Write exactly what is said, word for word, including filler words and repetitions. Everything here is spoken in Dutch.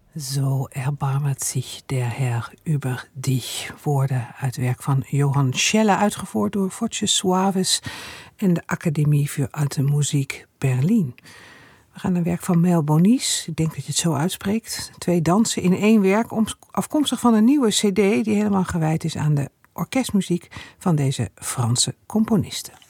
So erbarmet sich der Herr über dich. Woorden uit werk van Johann Schelle, uitgevoerd door Voces Suaves en de Academie voor Alte Muziek Berlin. We gaan naar werk van Mel Bonis, ik denk dat je het zo uitspreekt. Twee dansen in één werk, afkomstig van een nieuwe cd die helemaal gewijd is aan de orkestmuziek van deze Franse componisten.